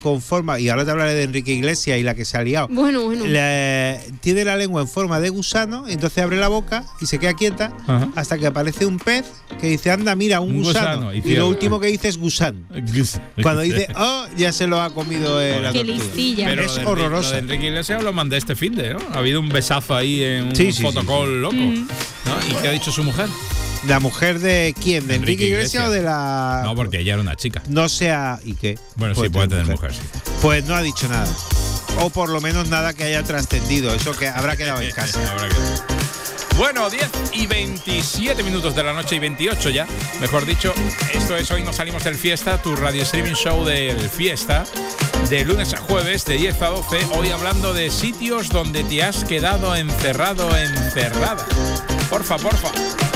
con forma, y ahora te hablaré de Enrique Iglesias y la que se ha liado. Bueno. Tiene la lengua en forma de gusano, entonces abre la boca y se queda quieta hasta que aparece un pez que dice, anda, mira, un gusano. Y lo último que dice es gusán. Cuando dice, oh, ya se lo ha comido la Qué tortuga. listilla. Pero es lo de horroroso. Lo de Enrique Iglesias lo mandé este finde, ¿no? Ha habido un besazo ahí en un fotocall loco. ¿No? ¿Y qué ha dicho su mujer? ¿La mujer de quién? ¿De Enrique Iglesias o de la...? No, porque ella era una chica. No sea... ¿Y qué? Bueno, sí, puede tener mujer, sí. Pues no ha dicho nada. O por lo menos nada que haya trascendido. Eso que habrá quedado en casa. Bueno, 10 y 27 minutos de la noche y 28 ya. Mejor dicho, esto es Hoy Nos Salimos del Fiesta, tu radio streaming show del Fiesta. De lunes a jueves, de 10 a 12. Hoy hablando de sitios donde te has quedado encerrado, encerrada. Porfa.